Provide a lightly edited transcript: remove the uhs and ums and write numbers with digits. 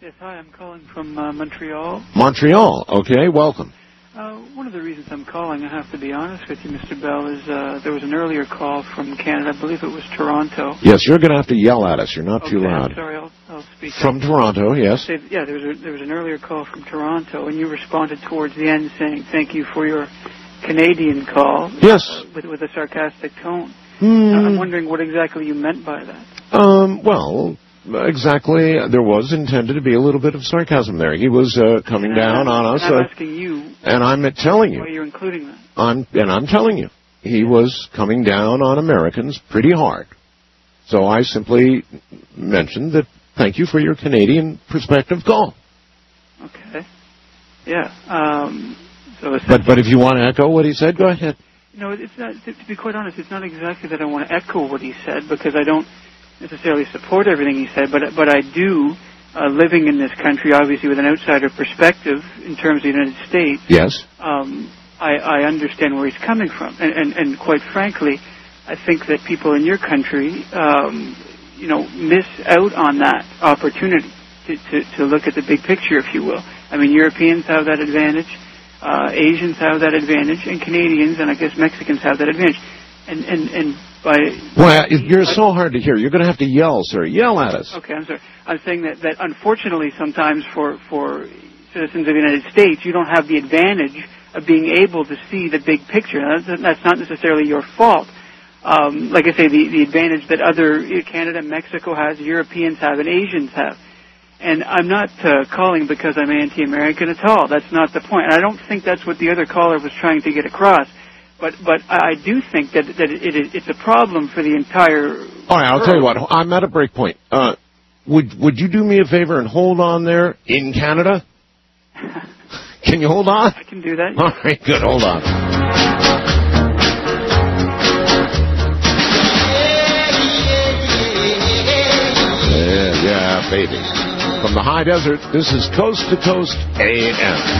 Yes, hi, I'm calling from Montreal. Montreal, okay, welcome. One of the reasons I'm calling, I have to be honest with you, Mr. Bell, is there was an earlier call from Canada. I believe it was Toronto. Yes, you're going to have to yell at us. You're not too loud. I'm sorry, I'll speak From up. Toronto, yes. Yeah, there was an earlier call from Toronto, and you responded towards the end saying, thank you for your Canadian call. Yes. With a sarcastic tone. I'm wondering what exactly you meant by that. Well, exactly, there was intended to be a little bit of sarcasm there. He was coming down on us. I'm asking you. And I'm telling you. Why you're including that. I'm telling you. He was coming down on Americans pretty hard. So I simply mentioned that thank you for your Canadian perspective call. Okay. Yeah. But if you want to echo what he said, go ahead. No, it's not. To be quite honest, it's not exactly that I want to echo what he said, because I don't necessarily support everything he said, but I do, living in this country, obviously with an outsider perspective in terms of the United States. Yes. I understand where he's coming from, and quite frankly, I think that people in your country, miss out on that opportunity to look at the big picture, if you will. I mean, Europeans have that advantage, Asians have that advantage, and Canadians, and I guess Mexicans have that advantage. Well, you're so hard to hear. You're going to have to yell, sir. Yell at us. Okay, I'm sorry. I'm saying that unfortunately sometimes for citizens of the United States, you don't have the advantage of being able to see the big picture. That's not necessarily your fault. Like I say, the advantage that other Canada, Mexico has, Europeans have, and Asians have. And I'm not calling because I'm anti-American at all. That's not the point. And I don't think that's what the other caller was trying to get across. But I do think that it's a problem for the entire. All right, I'll tell you what. I'm at a break point. Would you do me a favor and hold on there in Canada? Can you hold on? I can do that. All right, good. Hold on. Yeah, baby. From the high desert, this is Coast to Coast AM.